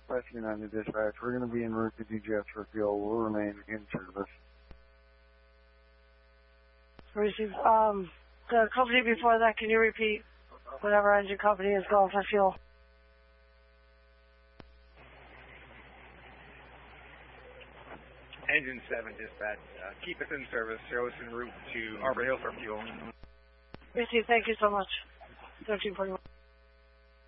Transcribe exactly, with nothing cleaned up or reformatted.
West United Dispatch. We're going to be en route to D J S for fuel. We'll remain in service. Receive. Um, the company before that, can you repeat whatever engine company is going for fuel? Engine seven Dispatch. Uh, keep us in service. Show us en route to Arbor Hill for fuel. Receive. Thank you so much. thirteen forty-one.